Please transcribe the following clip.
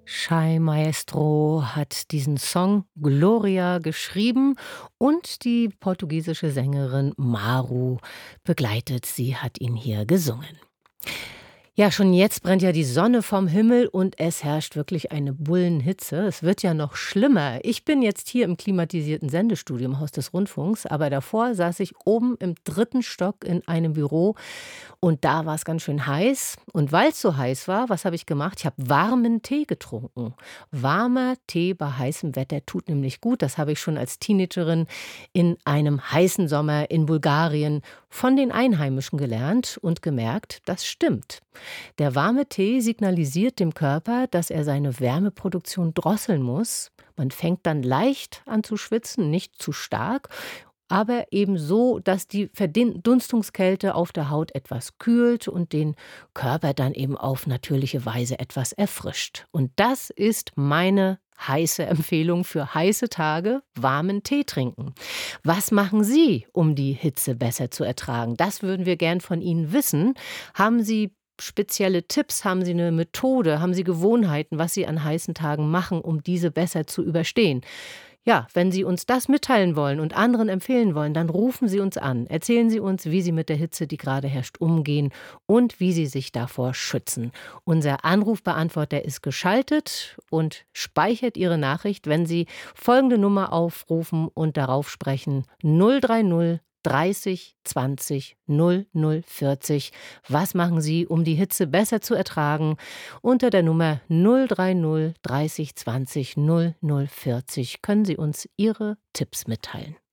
Shai Maestro hat diesen Song Gloria geschrieben und die portugiesische Sängerin Maru begleitet. Sie hat ihn hier gesungen. Ja, schon jetzt brennt ja die Sonne vom Himmel und es herrscht wirklich eine Bullenhitze. Es wird ja noch schlimmer. Ich bin jetzt hier im klimatisierten Sendestudio im Haus des Rundfunks, aber davor saß ich oben im dritten Stock in einem Büro und da war es ganz schön heiß. Und weil es so heiß war, was habe ich gemacht? Ich habe warmen Tee getrunken. Warmer Tee bei heißem Wetter tut nämlich gut. Das habe ich schon als Teenagerin in einem heißen Sommer in Bulgarien von den Einheimischen gelernt und gemerkt, das stimmt. Der warme Tee signalisiert dem Körper, dass er seine Wärmeproduktion drosseln muss. Man fängt dann leicht an zu schwitzen, nicht zu stark, aber eben so, dass die Verdunstungskälte auf der Haut etwas kühlt und den Körper dann eben auf natürliche Weise etwas erfrischt. Und das ist meine heiße Empfehlung für heiße Tage: warmen Tee trinken. Was machen Sie, um die Hitze besser zu ertragen? Das würden wir gern von Ihnen wissen. Haben Sie spezielle Tipps? Haben Sie eine Methode? Haben Sie Gewohnheiten, was Sie an heißen Tagen machen, um diese besser zu überstehen? Ja, wenn Sie uns das mitteilen wollen und anderen empfehlen wollen, dann rufen Sie uns an. Erzählen Sie uns, wie Sie mit der Hitze, die gerade herrscht, umgehen und wie Sie sich davor schützen. Unser Anrufbeantworter ist geschaltet und speichert Ihre Nachricht, wenn Sie folgende Nummer aufrufen und darauf sprechen: 030 30 20 00 40. Was machen Sie, um die Hitze besser zu ertragen? Unter der Nummer 030 30 20 00 40 können Sie uns Ihre Tipps mitteilen.